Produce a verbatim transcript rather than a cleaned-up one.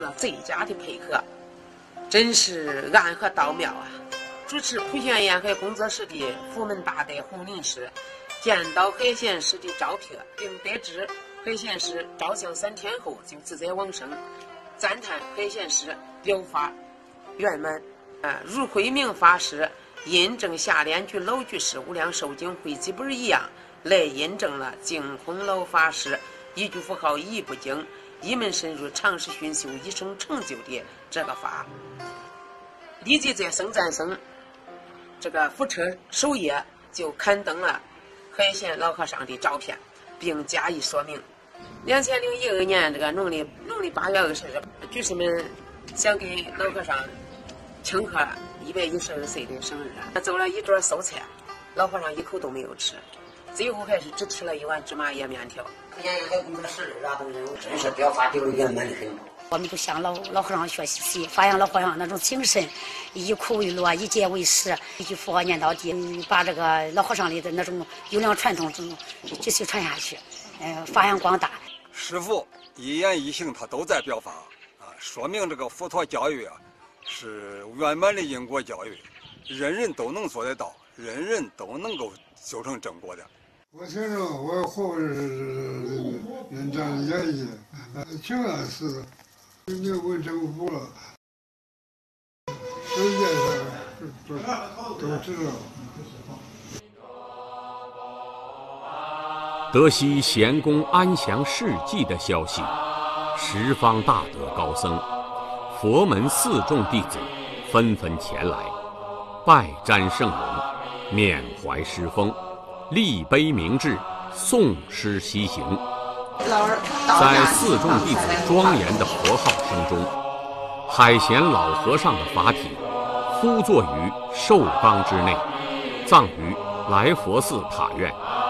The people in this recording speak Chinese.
最佳的配合，真是暗合道妙啊！主持普贤宴会工作室的福门大德洪林师见到海贤师的照片，并得知海贤师照相三天后就自在往生，赞叹海贤师疗法圆满。啊，如慧明法师印证下联句老居士无量寿经汇集本一样，来印证了净空老法师一句符号一不精，一门深入，长时熏修，一生成就的这个法。立即在僧赞僧这个福车首页就刊登了海贤老和尚的照片，并加以说明。两千零一二年这个农历农历八月二十日，居士们想给老和尚庆贺一百一十二岁的生日，做了一桌素菜，老和尚一口都没有吃，最后还是只吃了一碗芝麻叶面条。 普贤宴会工作室的都是真是表法流圆满的很。 我们都向老老和尚学习，发扬老和尚那种精神，以苦为乐，以戒为师，一句佛念到底，把这个老和尚里的那种优良传统继续传下去，呃，发扬光大。 师父一言一行他都在表法啊，说明这个佛陀教育啊是圆满的因果教育，人人都能做得到，人人都能够修成正果的。 我承认我活是人这样演绎，情感是没有问政府了，世界上都都知道。 得悉贤公安详事迹的消息，十方大德高僧、佛门四众弟子纷纷前来，拜瞻圣容，缅怀师风，立碑铭志，诵诗西行。在四众弟子庄严的佛号声中，海贤老和尚的法体敷坐于寿冈之内，葬于来佛寺塔院。